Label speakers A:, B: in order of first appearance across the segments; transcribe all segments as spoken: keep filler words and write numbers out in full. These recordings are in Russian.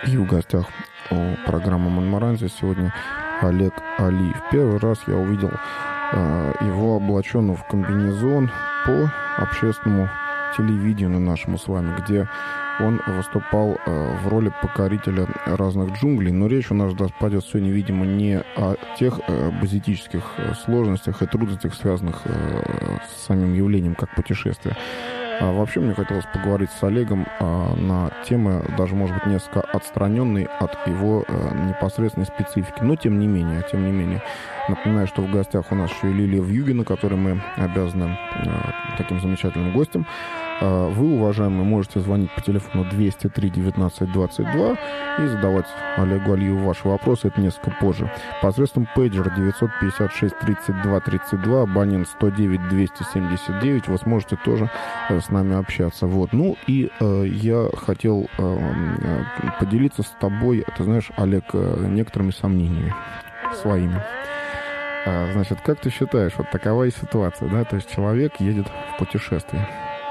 A: И в гостях у программы «Монмаранзи» сегодня Олег Алиев. Первый раз я увидел э, его облаченного в комбинезон по общественному телевидению нашему с вами, где он выступал э, в роли покорителя разных джунглей. Но речь у нас пойдет сегодня, видимо, не о тех э, базитических сложностях и трудностях, связанных э, с самим явлением, как путешествие. А вообще мне хотелось поговорить с Олегом а, на темы, даже, может быть, несколько отстраненные от его а, непосредственной специфики. Но, тем не менее, тем не менее, напоминаю, что в гостях у нас еще и Лилия Вьюгина, которой мы обязаны а, таким замечательным гостем. А, вы, уважаемые, можете звонить по телефону двести три девятнадцать двадцать два и задавать Олегу Алиеву ваши вопросы. Это несколько позже. Посредством пейджера девятьсот пятьдесят шесть тридцать два тридцать два, абонент сто девять двести семьдесят девять, вы сможете тоже с нами общаться. Вот. Ну и э, я хотел э, поделиться с тобой, ты знаешь, Олег, э, некоторыми сомнениями своими. А, значит, как ты считаешь, вот такова и ситуация, да, то есть человек едет в путешествие.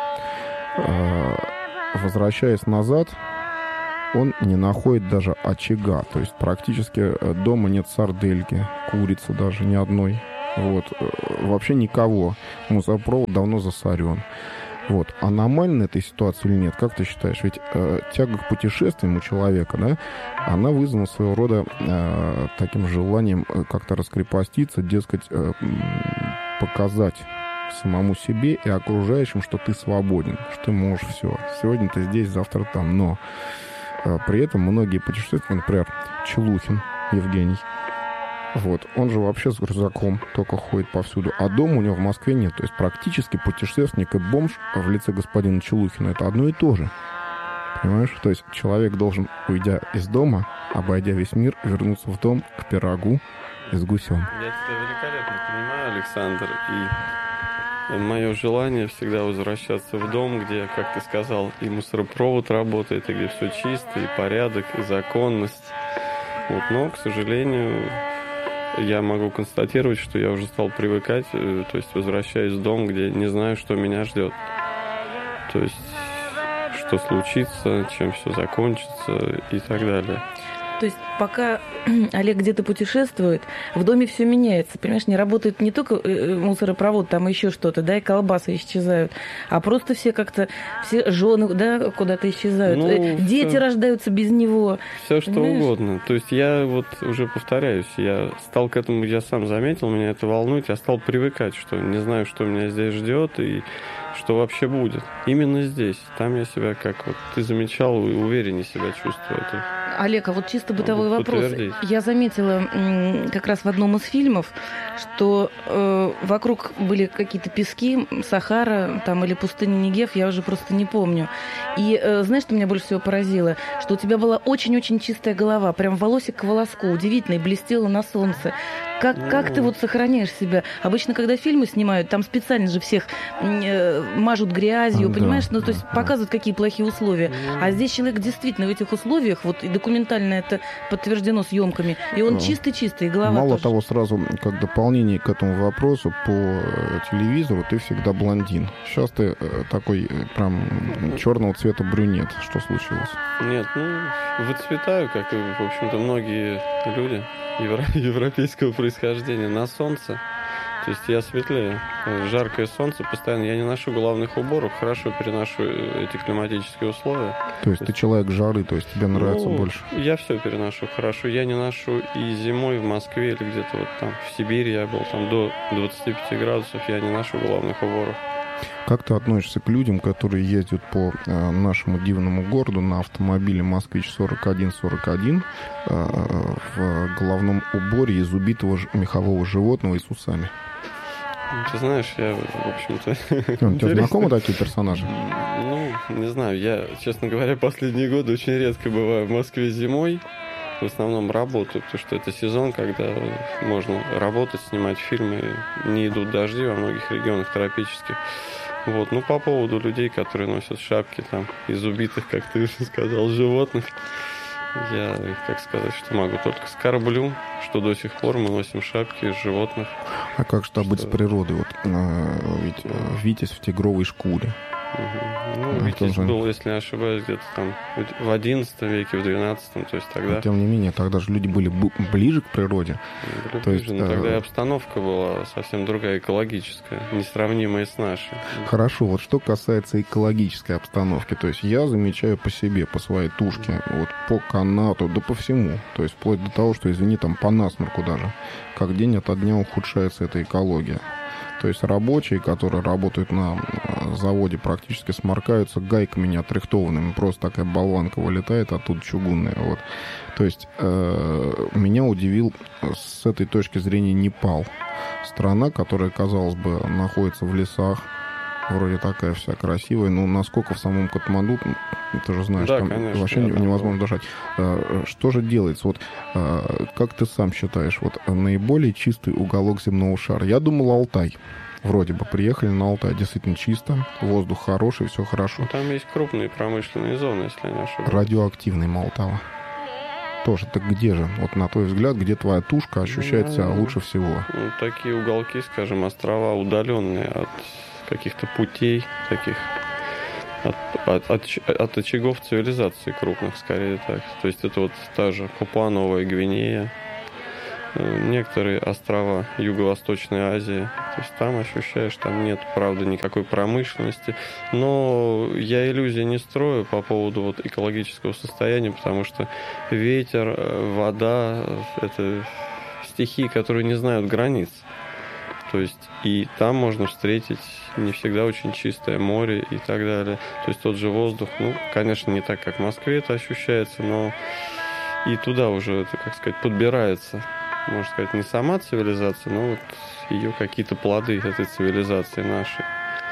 A: А, возвращаясь назад, он не находит даже очага, то есть практически дома нет сардельки, курицы даже ни одной. Вот. Вообще никого. Мусоропровод давно засорен. Вот. Аномально этой ситуации или нет? Как ты считаешь? Ведь э, тяга к путешествиям у человека, да, она вызвана своего рода э, таким желанием как-то раскрепоститься, дескать, э, показать самому себе и окружающим, что ты свободен, что ты можешь все. Сегодня ты здесь, завтра там. Но э, при этом многие путешественники, например, Челухин Евгений, вот, он же вообще с рюкзаком только ходит повсюду, а дома у него в Москве нет. То есть практически путешественник и бомж в лице господина Челухина — это одно и то же. Понимаешь? То есть человек должен, уйдя из дома, обойдя весь мир, вернуться в дом к пирогу с гусем.
B: Я тебя великолепно понимаю, Александр, и мое желание всегда возвращаться в дом, где, как ты сказал, и мусоропровод работает, и где все чисто, и порядок, и законность. Вот, но, к сожалению, я могу констатировать, что я уже стал привыкать, то есть возвращаюсь в дом, где не знаю, что меня ждет. То есть, что случится, чем все закончится и так далее.
C: То есть пока Олег где-то путешествует, в доме все меняется. Понимаешь, не работает не только мусоропровод, там еще что-то, да, и колбасы исчезают, а просто все как-то, все жены, да, куда-то исчезают. Ну, дети все, рождаются без него.
B: Все что понимаешь? Угодно. То есть я вот уже повторяюсь, я стал к этому, я сам заметил, меня это волнует, я стал привыкать, что не знаю, что меня здесь ждет и что вообще будет. Именно здесь. Там я себя, как вот ты замечал, увереннее себя чувствую. Это...
C: Олег, а вот чисто бытовой вопрос. Я заметила как раз в одном из фильмов, что э, вокруг были какие-то пески, Сахара там, или пустыня Негев, я уже просто не помню. И э, знаешь, что меня больше всего поразило? Что у тебя была очень-очень чистая голова, прям волосик к волоску, удивительно, и блестела на солнце. Как, ну... как ты вот сохраняешь себя? Обычно, когда фильмы снимают, там специально же всех э, мажут грязью, а, понимаешь? Да, ну, то есть да, показывают, какие плохие условия. Ну... А здесь человек действительно в этих условиях, вот и документально это подтверждено съемками, и он чистый-чистый, и голова
A: Мало
C: тоже.
A: того, сразу как дополнение к этому вопросу, по телевизору ты всегда блондин. Сейчас ты такой прям черного цвета брюнет. Что случилось?
B: Нет, ну, выцветаю, как и, в общем-то, многие люди евро- европейского происхождения на солнце. То есть я светлее. Жаркое солнце постоянно. Я не ношу головных уборов, хорошо переношу эти климатические условия.
A: То есть то ты есть... человек жары, то есть тебе нравится
B: ну,
A: больше?
B: Я все переношу хорошо. Я не ношу и зимой в Москве или где-то вот там в Сибири я был, там до двадцати пяти градусов, я не ношу головных уборов.
A: Как ты относишься к людям, которые ездят по э, нашему дивному городу на автомобиле «Москвич сорок один сорок один» э, в головном уборе из убитого ж- мехового животного и с усами?
B: Ты знаешь, я, в общем-то...
A: У тебя знакомы такие персонажи?
B: Ну, не знаю. Я, честно говоря, последние годы очень редко бываю в Москве зимой. В основном работаю, потому что это сезон, когда можно работать, снимать фильмы. Не идут дожди во многих регионах тропических. Вот. Ну, по поводу людей, которые носят шапки там из убитых, как ты уже сказал, животных, я, как сказать, что могу, только скорблю, что до сих пор мы носим шапки из животных.
A: А как же быть с природой? Вот, э, ведь э, Витязь в тигровой шкуре.
B: Угу. Ну, Витязь тоже... был, если не ошибаюсь, где-то там в одиннадцатом веке, в двенадцатом, то есть тогда...
A: Но, тем не менее, тогда же люди были ближе к природе.
B: Были то ближе, есть, но тогда э... и обстановка была совсем другая, экологическая, несравнимая с нашей.
A: Хорошо, вот что касается экологической обстановки, то есть я замечаю по себе, по своей тушке, вот по канату, да по всему, то есть вплоть до того, что, извини, там по насморку даже, как день ото дня ухудшается эта экология. То есть рабочие, которые работают на заводе, практически сморкаются гайками неотрихтованными. Просто такая болванка вылетает оттуда чугунная. Вот. То есть э, меня удивил с этой точки зрения Непал. Страна, которая, казалось бы, находится в лесах, вроде такая вся красивая, но насколько в самом Катманду, ты же знаешь,
B: да,
A: там
B: конечно,
A: вообще невозможно дышать. Что же делается? Вот как ты сам считаешь, вот наиболее чистый уголок земного шара? Я думал, Алтай. Вроде бы приехали на Алтай, действительно чисто, воздух хороший, все хорошо.
B: Там есть крупные промышленные зоны, если я не ошибаюсь.
A: Радиоактивный Малтава. Тоже, так где же? Вот на твой взгляд, где твоя тушка ощущает себя ну, лучше всего?
B: Ну, такие уголки, скажем, острова удаленные от каких-то путей таких, от, от, от, от очагов цивилизации крупных, скорее так. То есть это вот та же Папуа-Новая Гвинея, некоторые острова Юго-Восточной Азии. То есть там ощущаешь, там нет, правда, никакой промышленности. Но я иллюзий не строю по поводу вот экологического состояния, потому что ветер, вода — это стихии, которые не знают границ. То есть и там можно встретить не всегда очень чистое море и так далее. То есть тот же воздух, ну, конечно, не так, как в Москве это ощущается, но и туда уже это, как сказать, подбирается, можно сказать, не сама цивилизация, но вот ее какие-то плоды этой цивилизации нашей.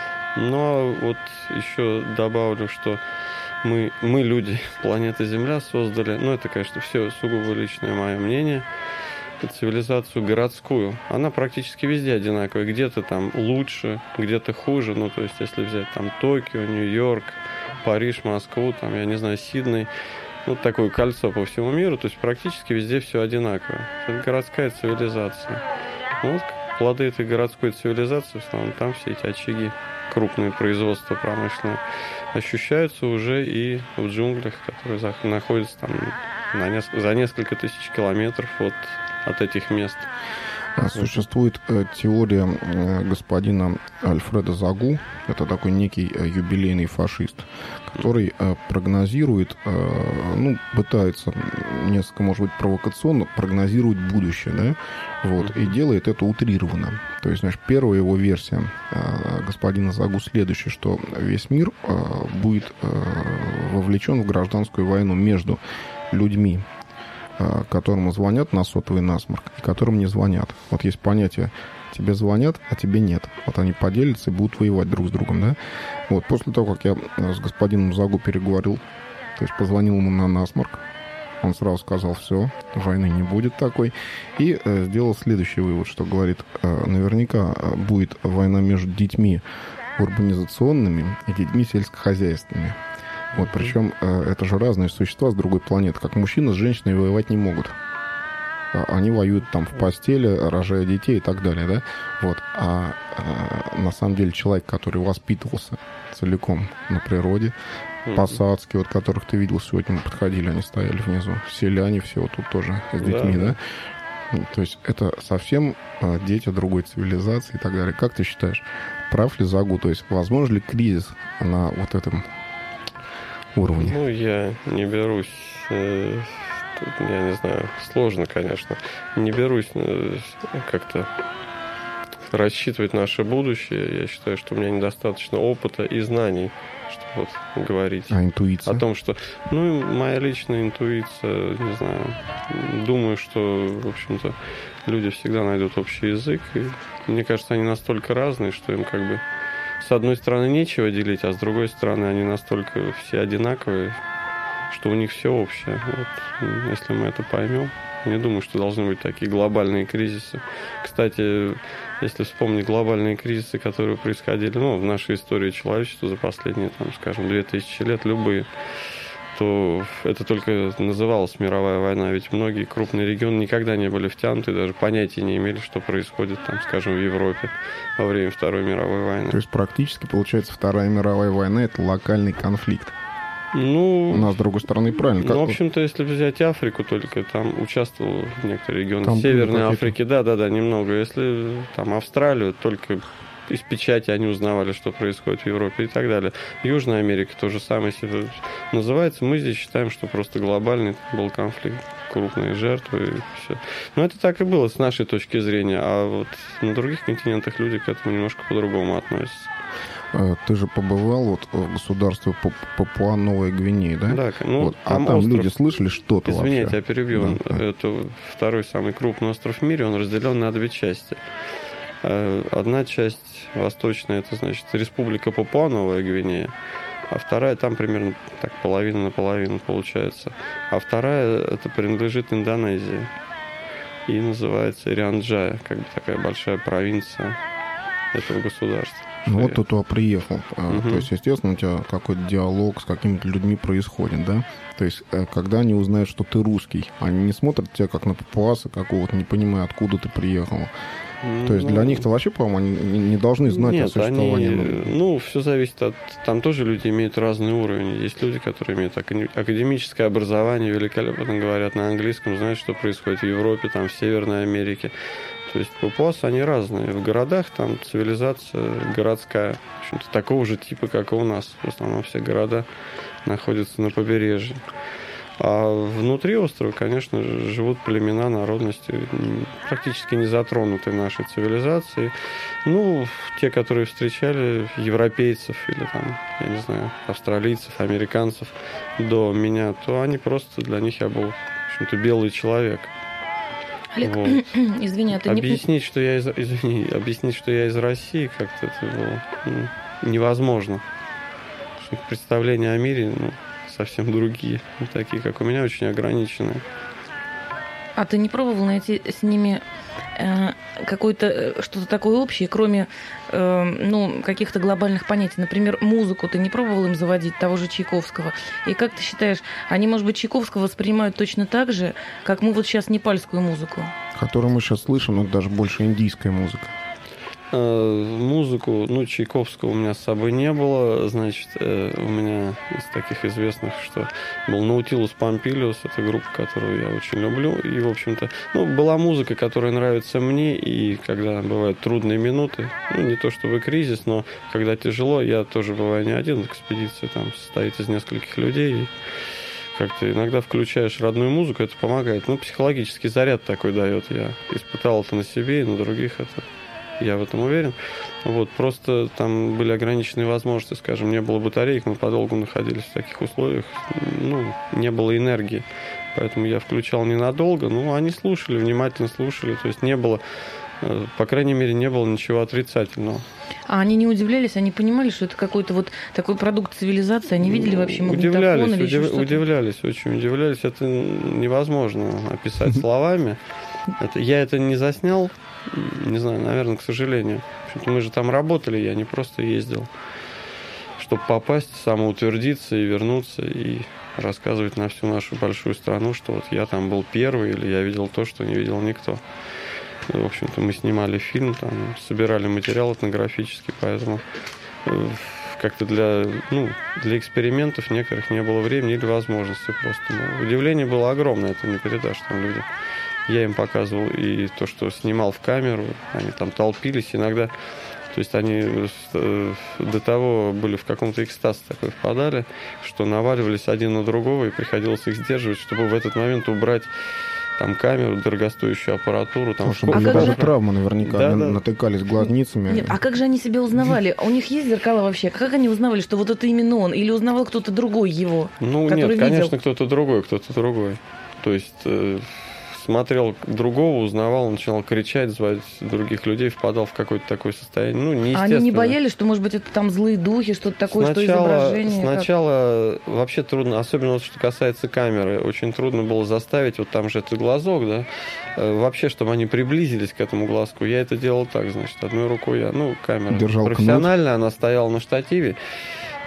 B: Но вот еще добавлю, что мы, мы люди, планета Земля создали, ну, это, конечно, все сугубо личное мое мнение, цивилизацию городскую. Она практически везде одинаковая. Где-то там лучше, где-то хуже. Ну, то есть, если взять там Токио, Нью-Йорк, Париж, Москву, там, я не знаю, Сидней, ну, такое кольцо по всему миру, то есть, практически везде все одинаково. Это городская цивилизация. Вот плоды этой городской цивилизации, в основном, там все эти очаги, крупные производства промышленные, ощущаются уже и в джунглях, которые находятся там на неск- за несколько тысяч километров от от этих мест.
A: Существует э, теория э, господина Альфреда Загу, это такой некий э, юбилейный фашист, который э, прогнозирует, э, ну, пытается несколько, может быть, провокационно прогнозировать будущее, да, вот, и делает это утрированно. То есть, значит, первая его версия э, господина Загу следующая, что весь мир э, будет э, вовлечен в гражданскую войну между людьми, которому звонят на сотовый насморк, и которым не звонят. Вот есть понятие: тебе звонят, а тебе нет. Вот они поделятся и будут воевать друг с другом, да? Вот, после того, как я с господином Загу переговорил, то есть позвонил ему на насморк, он сразу сказал: все, войны не будет такой, и э, сделал следующий вывод, что говорит, э, наверняка будет война между детьми урбанизационными и детьми сельскохозяйственными. Вот, причем э, это же разные существа с другой планеты. Как мужчина с женщиной воевать не могут. Они воюют там в постели, рожая детей и так далее, да? Вот. А э, на самом деле человек, который воспитывался целиком на природе, mm-hmm. посадские, вот которых ты видел сегодня, мы подходили, они стояли внизу, селяне все вот тут тоже с детьми, да? да? То есть это совсем э, дети другой цивилизации и так далее. Как ты считаешь, прав ли Загу? То есть возможен ли кризис на вот этом уровне?
B: Ну, я не берусь, э, я не знаю, сложно, конечно, не берусь э, как-то рассчитывать наше будущее. Я считаю, что у меня недостаточно опыта и знаний, чтобы вот говорить.
A: А интуиция?
B: О том, что, ну, моя личная интуиция, не знаю, думаю, что, в общем-то, люди всегда найдут общий язык, и мне кажется, они настолько разные, что им как бы с одной стороны нечего делить, а с другой стороны они настолько все одинаковые, что у них все общее. Вот, если мы это поймем, не думаю, что должны быть такие глобальные кризисы. Кстати, если вспомнить глобальные кризисы, которые происходили, ну, в нашей истории человечества за последние, там, скажем, две тысячи лет, любые, то это только называлась мировая война, ведь многие крупные регионы никогда не были втянуты, даже понятия не имели, что происходит, там, скажем, в Европе во время Второй мировой войны.
A: То есть практически, получается, Вторая мировая война – это локальный конфликт.
B: Ну,
A: у нас, с другой стороны, правильно.
B: Ну, в общем-то, если взять Африку, только там участвовал некоторые регионы
A: там
B: Северной Африки, да-да-да, немного. Если там Австралию, только из печати они узнавали, что происходит в Европе и так далее. Южная Америка то же самое себе называется. Мы здесь считаем, что просто глобальный был конфликт, крупные жертвы и все. Но это так и было с нашей точки зрения. А вот на других континентах люди к этому немножко по-другому относятся.
A: Ты же побывал вот в государстве Папуа-Новая Гвинея, да?
B: Да, ну,
A: вот. А
B: там,
A: там
B: остров...
A: люди слышали что-то вообще?
B: Извините, я перебью.
A: Да, да.
B: Это второй самый крупный остров в мире, он разделен на две части. Одна часть восточная, это значит Республика Папуа-Новая Гвинея, а вторая, там примерно так половина на половину получается. А вторая, это принадлежит Индонезии. И называется Ириан-Джая, как бы такая большая провинция этого государства.
A: Ну вот ты туда приехал.
B: Угу.
A: То есть, естественно, у тебя какой-то диалог с какими-то людьми происходит, да? То есть, когда они узнают, что ты русский, они не смотрят тебя как на папуаса какого-то, не понимая, откуда ты приехал. То есть, для них-то вообще, по-моему, они не должны знать
B: Нет,
A: о существовании.
B: Они, ну, все зависит от... Там тоже люди имеют разный уровень. Есть люди, которые имеют академическое образование, великолепно говорят на английском, знают, что происходит в Европе, там, в Северной Америке. То есть папуасы, они разные. В городах там цивилизация городская, в общем-то, такого же типа, как и у нас. В основном все города находятся на побережье. А внутри острова, конечно, живут племена, народности, практически не затронутые нашей цивилизацией. Ну, те, которые встречали европейцев или там, я не знаю, австралийцев, американцев до меня, то они просто, для них я был, в общем-то, белый человек.
C: Олег, вот. Извини, а ты
B: объяснить,
C: не...
B: что я из... Извини, объяснить, что я из России, как-то это было ну, невозможно. Потому что представления о мире ну, совсем другие, не такие, как у меня, очень ограниченные.
C: А ты не пробовал найти с ними э, какое-то что-то такое общее, кроме э, ну, каких-то глобальных понятий? Например, музыку ты не пробовал им заводить, того же Чайковского? И как ты считаешь, они, может быть, Чайковского воспринимают точно так же, как мы вот сейчас непальскую музыку?
A: Которую мы сейчас слышим, но даже больше индийская музыка.
B: Музыку, ну, Чайковского у меня с собой не было, значит, у меня из таких известных, что был Наутилус Помпилиус, это группа, которую я очень люблю, и, в общем-то, ну, была музыка, которая нравится мне, и когда бывают трудные минуты, ну, не то чтобы кризис, но когда тяжело, я тоже бываю не один, экспедиция там состоит из нескольких людей, и как-то иногда включаешь родную музыку, это помогает, ну, психологический заряд такой дает, я испытал это на себе и на других это... Я в этом уверен. Вот, просто там были ограниченные возможности, скажем, не было батареек, мы подолгу находились в таких условиях, ну, не было энергии. Поэтому я включал ненадолго, но они слушали, внимательно слушали, то есть не было, по крайней мере, не было ничего отрицательного.
C: А они не удивлялись, они понимали, что это какой-то вот такой продукт цивилизации, они видели вообще магнитофон
B: удивлялись,
C: или
B: удив...
C: что-то?
B: Удивлялись, очень удивлялись, это невозможно описать словами. Это, я это не заснял, не знаю, наверное, к сожалению. В мы же там работали, я не просто ездил, чтобы попасть, самоутвердиться и вернуться, и рассказывать на всю нашу большую страну, что вот я там был первый, или я видел то, что не видел никто. В общем-то, мы снимали фильм, там, собирали материал этнографический, поэтому как-то для, ну, для экспериментов некоторых не было времени или возможности просто. Но удивление было огромное, это не передашь там людям. Я им показывал и то, что снимал в камеру, они там толпились иногда. То есть они до того были в каком-то экстаз такой впадали, что наваливались один на другого, и приходилось их сдерживать, чтобы в этот момент убрать там камеру, дорогостоящую аппаратуру. Там,
A: чтобы а даже же... травмы наверняка
B: да,
A: натыкались глазницами.
C: Нет, а как же они себя узнавали? У них есть зеркала вообще? Как они узнавали, что вот это именно он? Или узнавал кто-то другой его?
B: Ну нет,
C: видел?
B: Конечно, кто-то другой, кто-то другой. То есть... смотрел другого, узнавал, начинал кричать, звать других людей, впадал в какое-то такое состояние. Ну, неестественно.
C: А они не боялись, что, может быть, это там злые духи, что-то такое,
B: сначала,
C: что изображение?
B: Сначала как? Вообще трудно, особенно вот, что касается камеры, очень трудно было заставить, вот там же этот глазок, да, вообще, чтобы они приблизились к этому глазку. Я это делал так, значит, одной рукой я, ну, камера
A: держал
B: профессиональная, кнут. Она стояла на штативе,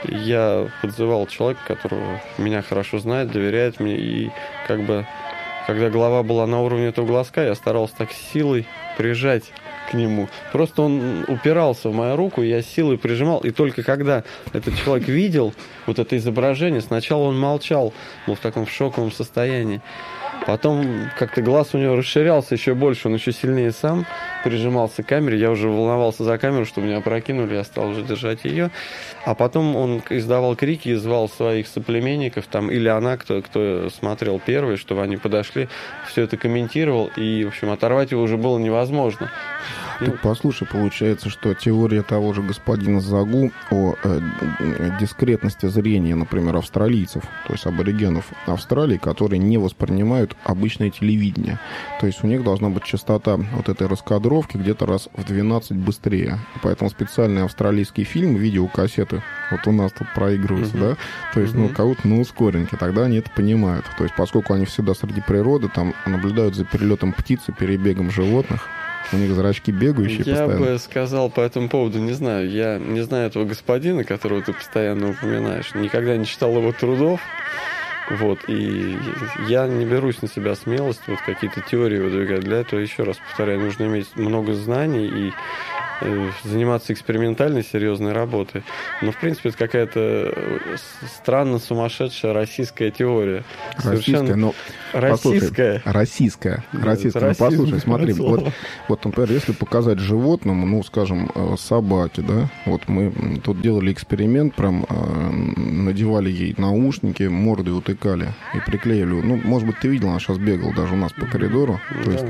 B: я подзывал человека, которого меня хорошо знает, доверяет мне, и как бы, когда голова была на уровне этого глазка, я старался так силой прижать к нему. Просто он упирался в мою руку, я силой прижимал, и только когда этот человек видел вот это изображение, сначала он молчал, был в таком шоковом состоянии. Потом как-то глаз у него расширялся еще больше, он еще сильнее сам прижимался к камере. Я уже волновался за камеру, чтобы меня опрокинули, я стал уже держать ее. А потом он издавал крики и звал своих соплеменников, там, или она, кто, кто смотрел первый, чтобы они подошли, все это комментировал, и, в общем, оторвать его уже было невозможно.
A: Так послушай, получается, что теория того же господина Загу о э, дискретности зрения, например, австралийцев, то есть аборигенов Австралии, которые не воспринимают обычное телевидение. То есть у них должна быть частота вот этой раскадровки где-то раз в двенадцать быстрее. Поэтому специальные австралийские фильмы, видеокассеты, вот у нас тут проигрываются, uh-huh. да, то есть, uh-huh. ну, кого-то на ускоренке, тогда они это понимают. То есть поскольку они всегда среди природы, там наблюдают за перелетом птиц и перебегом животных, у них зрачки бегающие
B: я
A: постоянно.
B: Я бы сказал по этому поводу, не знаю, я не знаю этого господина, которого ты постоянно упоминаешь, никогда не читал его трудов, вот, и я не берусь на себя смелость, вот какие-то теории выдвигать. Для этого, еще раз повторяю, нужно иметь много знаний и заниматься экспериментальной, серьезной работой. Но, в принципе, это какая-то странно сумасшедшая российская теория.
A: Российская, но...
B: Российская.
A: Российская. Российская. Ну, послушай, смотри, вот, вот, например, если показать животному, ну, скажем, собаке, да, вот мы тут делали эксперимент, прям надевали ей наушники, мордой утыкали и приклеили. Ну, может быть, ты видел, она сейчас бегала даже у нас по коридору. То есть...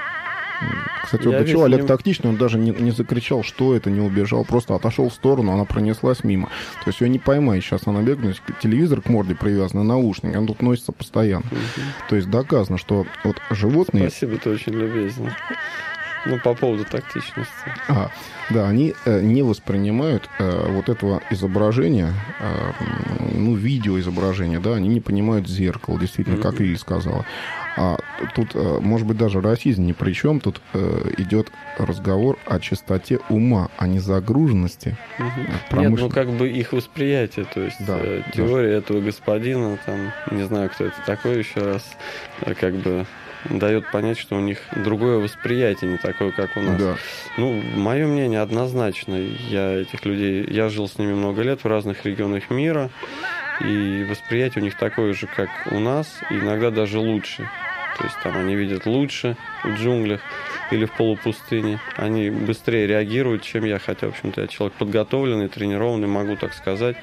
A: Кстати, вот до чего Олег тактичный, он даже не, не закричал, что это, не убежал, просто отошел в сторону, она пронеслась мимо. То есть ее не поймаешь, сейчас она бегает, телевизор к морде привязан, наушник, он тут носится постоянно. Угу. То есть доказано, что вот животные...
B: Спасибо, ты очень любезен. Ну, по поводу тактичности.
A: А, да, они э, не воспринимают э, вот этого изображения, э, ну, видеоизображения, да, они не понимают зеркало, действительно, mm-hmm. как Лили сказала. А тут, э, может быть, даже расизм ни при чем, тут э, идет разговор о чистоте ума, а не загруженности.
B: Mm-hmm. Промышлен... Нет, ну, как бы их восприятие, то есть да, э, теория да. этого господина, там, не знаю, кто это такой еще раз, э, как бы... дает понять, что у них другое восприятие, не такое, как у нас. Да. Ну, мое мнение однозначно. Я этих людей, я жил с ними много лет в разных регионах мира, и восприятие у них такое же, как у нас, и иногда даже лучше. То есть там они видят лучше в джунглях или в полупустыне. Они быстрее реагируют, чем я, хотя, в общем-то, я человек подготовленный, тренированный, могу так сказать.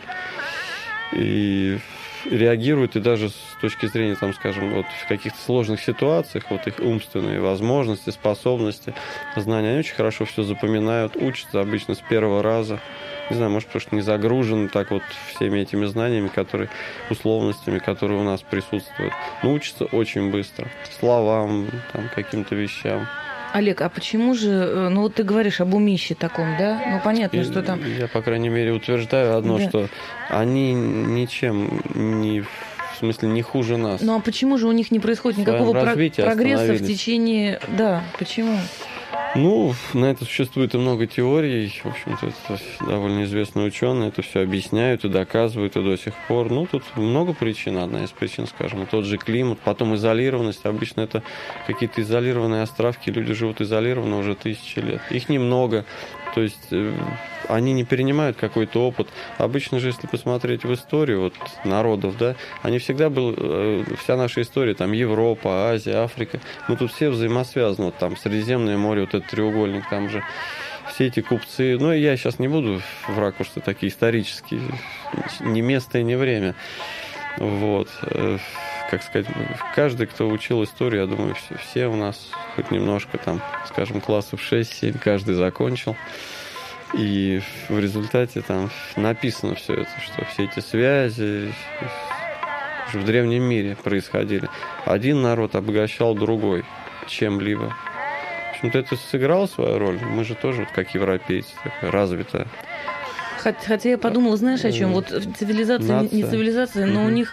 B: И реагируют, и даже с точки зрения, там, скажем, вот в каких-то сложных ситуациях, вот их умственные возможности, способности, знания, они очень хорошо все запоминают, учатся обычно с первого раза. Не знаю, может, потому что не загружены так вот всеми этими знаниями, которые, условностями, которые у нас присутствуют. Но учатся очень быстро. Словам, там, каким-то вещам.
C: Олег, а почему же, ну вот ты говоришь об умище таком, да? Ну понятно,
B: И,
C: что там...
B: Я, по крайней мере, утверждаю одно, да. что они ничем не... В смысле, не хуже нас.
C: Ну а почему же у них не происходит никакого про- прогресса в течение... Да, почему?
B: Ну, на это существует и много теорий. В общем-то, это довольно известные ученые это все объясняют и доказывают и до сих пор. Ну, тут много причин. Одна из причин, скажем, тот же климат, потом изолированность. Обычно это какие-то изолированные островки. Люди живут изолированно уже тысячи лет. Их немного. То есть они не перенимают какой-то опыт. Обычно же, если посмотреть в историю вот, народов, да, они всегда были, вся наша история, там Европа, Азия, Африка, мы тут все взаимосвязаны. Вот там Средиземное море, вот этот треугольник, там же все эти купцы. Ну, и я сейчас не буду в ракурсы такие исторические, не место и не время. Вот. Как сказать, каждый, кто учил историю, я думаю, все, все у нас хоть немножко там, скажем, классов шесть-семь, каждый закончил. И в результате там написано все это, что все эти связи в древнем мире происходили. Один народ обогащал другой чем-либо. В общем-то, это сыграло свою роль. Мы же тоже, вот, как европейцы, такая развитая.
C: Хотя я подумала, знаешь, о чем? Вот цивилизация, Нация. не цивилизация, но mm-hmm. у них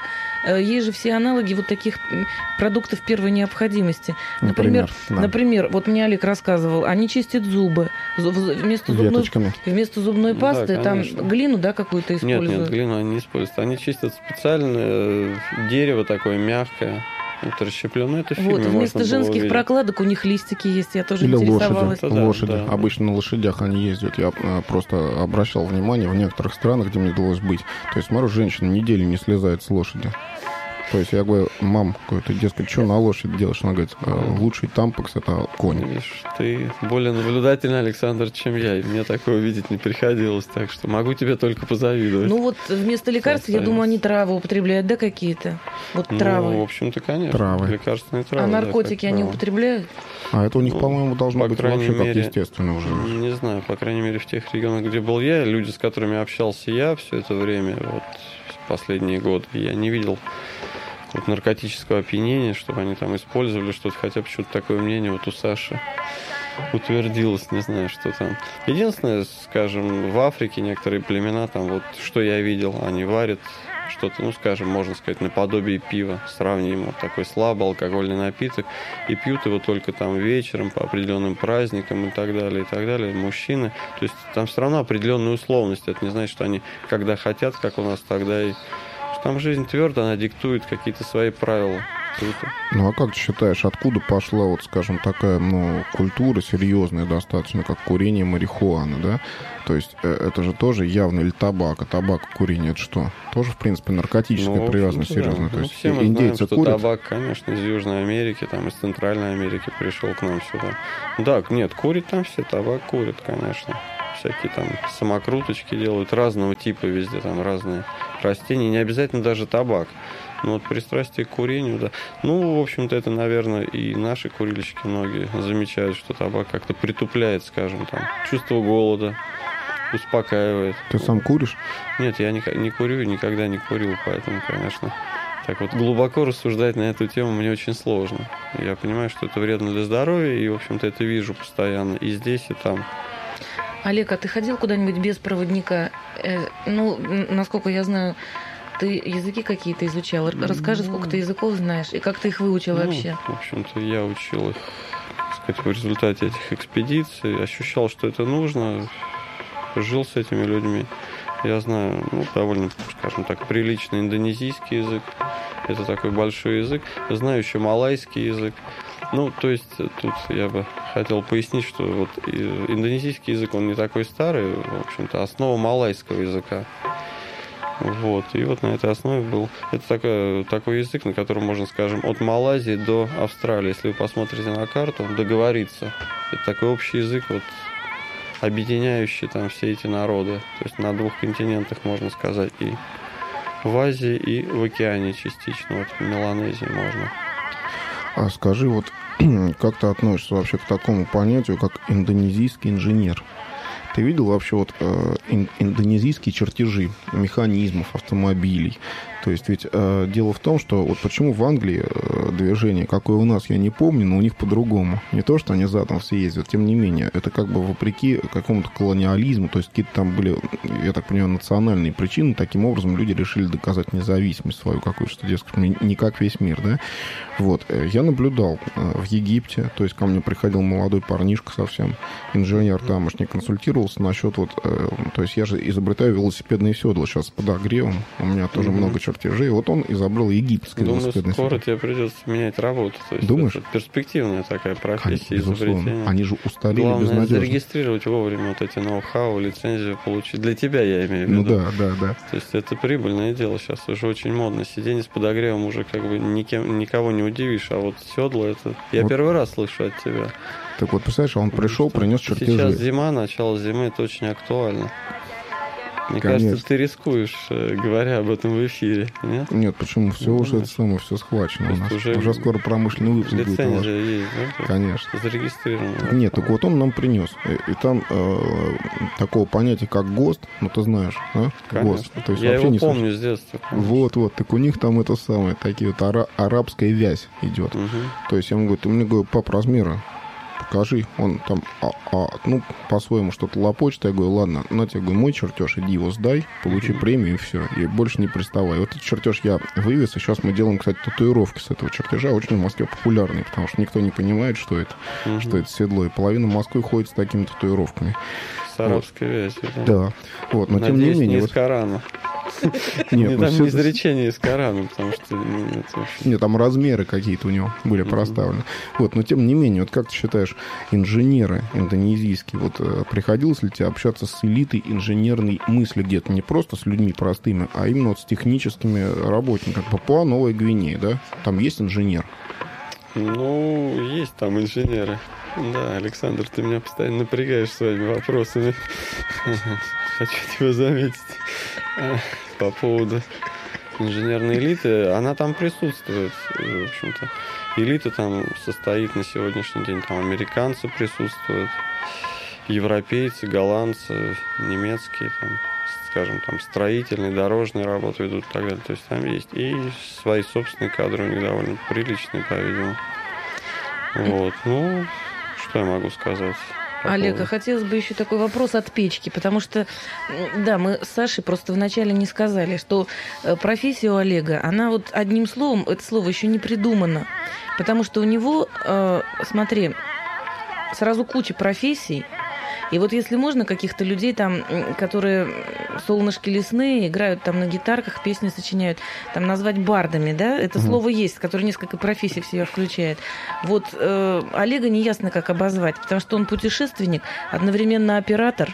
C: есть же все аналоги вот таких продуктов первой необходимости. Например, например, да. например вот мне Олег рассказывал, они чистят зубы. Вместо зубной, вместо зубной пасты да, там глину, да, какую-то используют?
B: Нет, нет, глину они не используют. Они чистят специальное дерево такое мягкое. Это расщеплено, это в фильме
C: вот, вместо женских
B: увидеть.
C: Прокладок у них листики есть, я тоже
A: Или
C: интересовалась.
A: лошади,
B: да,
A: лошади.
B: Да.
A: Обычно на лошадях они ездят. Я просто обращал внимание в некоторых странах, где мне довелось быть. То есть, смотрю, женщина неделю не слезает с лошади. То есть я говорю, мам, какой-то, дескать, что на лошадь делаешь? Она говорит, лучший тампекс — это конь.
B: Видишь, ты более наблюдательный, Александр, чем я. И мне такого видеть не приходилось, так что могу тебе только позавидовать.
C: Ну вот вместо лекарств, я думаю, они травы употребляют, да, какие-то? Вот
B: ну,
C: травы.
B: в общем-то, конечно.
A: Травы.
B: Лекарственные травы.
C: А наркотики
B: да,
C: они
B: травы.
C: употребляют?
A: А это у них, ну, по-моему, должно
B: по
A: быть вообще
B: мере,
A: как естественно уже.
B: Не знаю, по крайней мере, в тех регионах, где был я, люди, с которыми общался я все это время, вот последние годы, я не видел вот наркотического опьянения, чтобы они там использовали что-то, хотя почему-то такое мнение вот у Саши утвердилось, не знаю, что там. Единственное, скажем, в Африке некоторые племена, там вот, что я видел, они варят что-то, ну, скажем, можно сказать, наподобие пива, сравнимо, такой слабый алкогольный напиток, и пьют его только там вечером по определенным праздникам и так далее, и так далее, мужчины. То есть там все равно определенная условность, это не значит, что они когда хотят, как у нас, тогда и... Там жизнь твердо, она диктует какие-то свои правила. Круто.
A: Ну а как ты считаешь, откуда пошла, вот, скажем, такая, ну, культура серьезная достаточно, как курение марихуаны, да? То есть это же тоже явно или табак, а табак и курение — это что? Тоже, в принципе, наркотическая ну, привязанность серьезная.
B: Да.
A: То есть
B: ну, все мы
A: индейцы
B: знаем, что
A: курят?
B: Табак, конечно, из Южной Америки, там, из Центральной Америки пришел к нам сюда. Да, нет, курят там все, табак курят, конечно. Всякие там самокруточки делают, разного типа везде, там разные растения, не обязательно даже табак. Но вот пристрастие к курению, да. Ну, в общем-то, это, наверное, и наши курильщики многие замечают, что табак как-то притупляет, скажем, там, чувство голода, успокаивает.
A: Ты сам куришь?
B: Нет, я не, не курю, никогда не курил, поэтому, конечно, так вот глубоко рассуждать на эту тему мне очень сложно. Я понимаю, что это вредно для здоровья, и, в общем-то, это вижу постоянно и здесь, и там.
C: Олег, а ты ходил куда-нибудь без проводника? Э, ну, насколько я знаю, ты языки какие-то изучал. Расскажи, ну, сколько ты языков знаешь и как ты их выучил
B: ну,
C: вообще?
B: В общем-то, я учил их, так сказать, в результате этих экспедиций. Ощущал, что это нужно. Жил с этими людьми. Я знаю, ну, довольно, скажем так, приличный индонезийский язык. Это такой большой язык. Знаю еще малайский язык. Ну, то есть, тут я бы хотел пояснить, что вот индонезийский язык, он не такой старый, в общем-то, основа малайского языка. Вот, и вот на этой основе был... Это такой, такой язык, на котором можно, скажем, от Малайзии до Австралии, если вы посмотрите на карту, договориться. Это такой общий язык, вот, объединяющий там все эти народы. То есть на двух континентах, можно сказать, и в Азии, и в океане частично, вот в Меланезии можно.
A: А скажи, вот как ты относишься вообще к такому понятию, как индонезийский инженер? Ты видел вообще вот э, ин, индонезийские чертежи механизмов, автомобилей? То есть ведь э, дело в том, что вот почему в Англии э, движение, какое у нас, я не помню, но у них по-другому. Не то, что они задом все ездят, тем не менее, это как бы вопреки какому-то колониализму, то есть какие-то там были, я так понимаю, национальные причины, таким образом люди решили доказать независимость свою какую-то, что, дескать, не как весь мир, да? Вот, я наблюдал э, в Египте, то есть ко мне приходил молодой парнишка совсем, инженер тамошний, консультировался насчет вот, э, то есть я же изобретаю велосипедные седла сейчас с подогревом, у меня тоже mm-hmm. много чертежей. Вот он изобрел египетское велосипедное седло.
B: Думаю, скоро тебе придется менять работу. То есть
A: думаешь?
B: Это перспективная такая профессия,
A: Конечно,
B: изобретения.
A: Они же устарели
B: Главное,
A: безнадежно.
B: зарегистрировать вовремя вот эти ноу-хау, лицензию получить. Для тебя, я имею в виду.
A: Ну да, да, да.
B: То есть это прибыльное дело. Сейчас уже очень модно. Сиденье с подогревом уже как бы никем, никого не удивишь. А вот седло это... Я вот. Первый раз слышу от тебя.
A: Так вот, представляешь, он пришел, принес чертежи.
B: Сейчас зима, начало зимы, это очень актуально. Мне
A: Конечно.
B: кажется, ты рискуешь, говоря об этом в эфире, нет?
A: Нет, почему? Все ну, уже это самое, все схвачено у нас. Уже, уже скоро промышленный выпуск будет.
B: Лицензия есть, да?
A: Конечно.
B: Зарегистрирована.
A: Нет, так вот он нам принес. И, и там э, такого понятия, как ГОСТ, ну ты знаешь, да?
B: ГОСТ.
A: То есть
B: я
A: вообще
B: его
A: не
B: помню с детства.
A: Вот, вот. Так у них там это самое, такие вот ара- арабская вязь идет.
B: Угу.
A: То есть я ему говорю, ты мне, говорю, пап, размеры покажи. Он там, а, а, ну, по-своему что-то лопочет. Я говорю, ладно, на тебе, говорю, мой чертеж, иди его сдай, получи mm-hmm. премию и все. И больше не приставай. Вот этот чертеж я вывез, и сейчас мы делаем, кстати, татуировки с этого чертежа, очень в Москве популярные, потому что никто не понимает, что это, mm-hmm. что это седло. И половина Москвы ходит с такими татуировками.
B: Саровская вязь.
A: Да. Вот, но
B: надеюсь,
A: тем не менее...
B: не
A: вот...
B: из Корана.
A: Нет,
B: там не изречение из Корана, потому что...
A: Нет, там размеры какие-то у него были проставлены. Вот, но тем не менее, вот как ты считаешь, инженеры индонезийские, вот приходилось ли тебе общаться с элитой инженерной мысли где-то, не просто с людьми простыми, а именно вот с техническими работниками? Папуа Новой Гвинеи, да? Там есть инженер?
B: Ну, есть там инженеры. Да, Александр, ты меня постоянно напрягаешь своими вопросами. Хочу тебя заметить. По поводу инженерной элиты, она там присутствует, в общем-то. Элита там состоит на сегодняшний день, там американцы присутствуют, европейцы, голландцы, немецкие, там, скажем, там строительные, дорожные работы ведут и так далее. То есть там есть и свои собственные кадры у них довольно приличные, по-видимому. Вот, ну... Что я могу сказать?
C: Олег, а хотелось бы еще такой вопрос от печки, потому что, да, мы с Сашей просто вначале не сказали, что профессия у Олега, она вот одним словом, это слово еще не придумано, потому что у него, э, смотри, сразу куча профессий, и вот если можно каких-то людей там, которые солнышки лесные, играют там на гитарках, песни сочиняют, там назвать бардами, да, это mm-hmm. слово есть, которое несколько профессий в себя включает. Вот э, Олега неясно как обозвать, потому что он путешественник, одновременно оператор,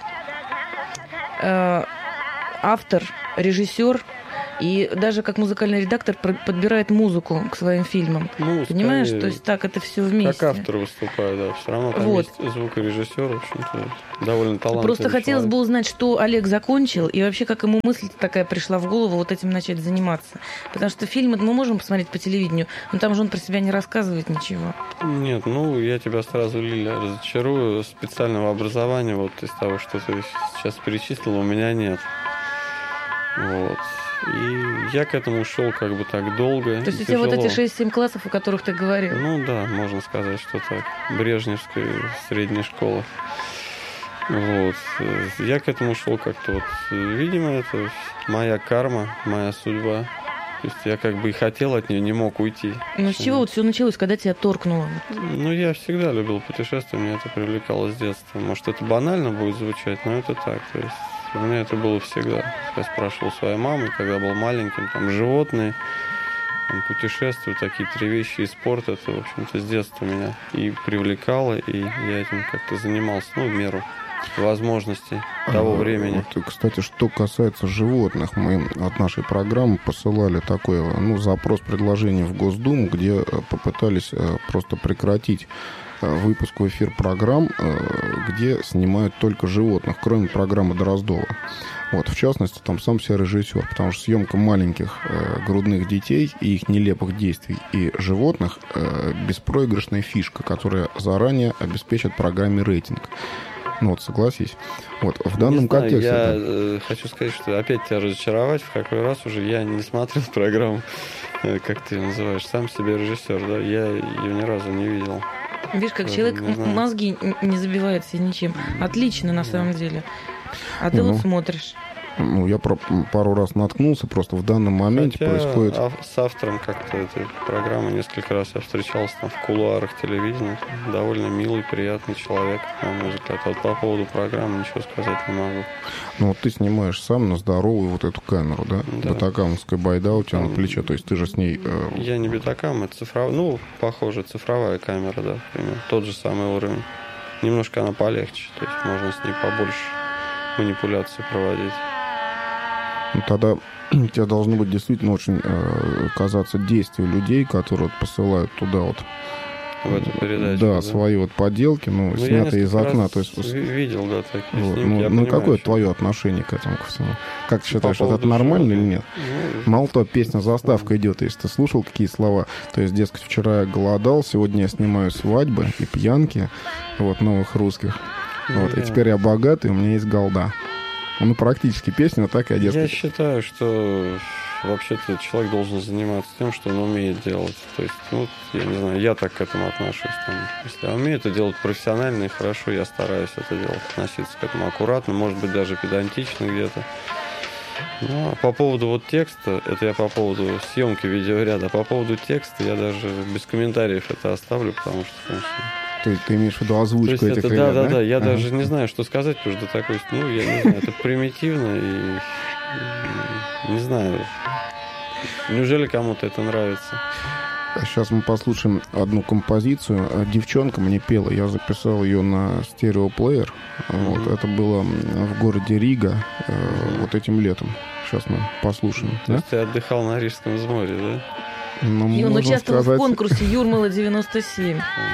C: э, автор, режиссер, и даже как музыкальный редактор подбирает музыку к своим фильмам. Ну, понимаешь, то есть так это все вместе.
B: Как автор выступает, да. Все равно там вот. Есть звукорежиссер, в общем-то, довольно талантливый.
C: Просто
B: человек.
C: Хотелось бы узнать, что Олег закончил, и вообще как ему мысль такая пришла в голову вот этим начать заниматься. Потому что фильмы мы можем посмотреть по телевидению, но там же он про себя не рассказывает ничего.
B: Нет, ну я тебя сразу, Лиля, разочарую. Специального образования вот из того, что ты сейчас перечислила, у меня нет. Вот. И я к этому шел как бы так долго.
C: То есть у тебя вот эти шесть-семь классов, о которых ты говорил?
B: Ну да, можно сказать, что так. Брежневская средняя школа. Вот. Я к этому шел как-то вот. Видимо, это моя карма, моя судьба. То есть я как бы и хотел от нее, не мог уйти.
C: Ну с чего вот все началось, когда тебя торкнуло?
B: Ну я всегда любил путешествия, меня это привлекало с детства. Может, это банально будет звучать, но это так. То есть у меня это было всегда. Я спрашивал своей мамы, когда был маленьким, там животные, там, путешествия, такие три вещи и спорт. Это, в общем-то, с детства меня и привлекало, и я этим как-то занимался, ну, в меру возможностей того времени.
A: Вот, кстати, что касается животных, мы от нашей программы посылали такой, ну, запрос предложений в Госдуму, где попытались просто прекратить выпуск в эфир программ, где снимают только животных, кроме программы Дроздова. Вот, в частности, там сам себя режиссер, потому что съемка маленьких э, грудных детей и их нелепых действий и животных э, беспроигрышная фишка, которая заранее обеспечит программе рейтинг. Ну вот, согласись. Вот, в данном
B: не знаю,
A: контексте...
B: Я
A: это...
B: э, хочу сказать, что опять тебя разочаровать, в какой раз уже я не смотрел программу, э, как ты ее называешь, сам себе режиссер, да, я ее ни разу не видел.
C: Видишь, как человек мозги не забивает себе ничем. Отлично, на самом деле. А ты ну, вот смотришь.
A: Ну, я про- пару раз наткнулся, просто в данном моменте
B: Хотя
A: происходит...
B: А с автором как-то этой программы несколько раз я встречался там в кулуарах телевидения. Довольно милый, приятный человек, на мой взгляд. А вот по поводу программы ничего сказать не могу.
A: Ну, вот ты снимаешь сам на здоровую вот эту камеру, да?
B: Да.
A: Батакамовская байда у тебя там... на плече, то есть ты же с ней... Э...
B: Я не Батакам, это цифровая, ну, похоже, цифровая камера, да, примерно. Тот же самый уровень. Немножко она полегче, то есть можно с ней побольше манипуляции проводить.
A: Ну, тогда тебе должно быть действительно очень э, казаться действия людей, которые вот посылают туда вот
B: в эту передачу.
A: Да,
B: да,
A: свои вот поделки, ну, ну снятые из окна. То есть,
B: видел, да, такие
A: вот,
B: снимки.
A: Ну,
B: я
A: ну
B: понимаю,
A: какое
B: что...
A: твое отношение к этому ко всему? Как ты считаешь, вот это нормально или нет? Ну, мало того, песня «Заставка» идет, если ты слушал какие слова. То есть, дескать, вчера я голодал, сегодня я снимаю свадьбы и пьянки, вот, новых русских. Ну, вот, и теперь я богатый, у меня есть голда. Ну, практически песня, вот так и одесская.
B: Я считаю, что вообще-то человек должен заниматься тем, что он умеет делать. То есть, ну, я не знаю, я так к этому отношусь. Там, если я умею это делать профессионально и хорошо, я стараюсь это делать, относиться к этому аккуратно, может быть, даже педантично где-то. Ну, а по поводу вот текста, это я по поводу съемки видеоряда, а по поводу текста я даже без комментариев это оставлю, потому что, конечно...
A: То есть ты имеешь в виду озвучку
B: То есть
A: этих
B: это,
A: ребят,
B: да,
A: да?
B: да, да, я
A: ага.
B: даже не знаю, что сказать, потому что такой, ну, я не знаю, это примитивно и не знаю, неужели кому-то это нравится?
A: Сейчас мы послушаем одну композицию. Девчонка мне пела, я записал ее на стереоплеер. Mm-hmm. Вот, это было в городе Рига mm-hmm. вот этим летом. Сейчас мы послушаем.
B: То да? есть ты отдыхал на Рижском взморье, да?
C: Ну, и он участвовал сказать... в конкурсе «Юрмала девяносто семь».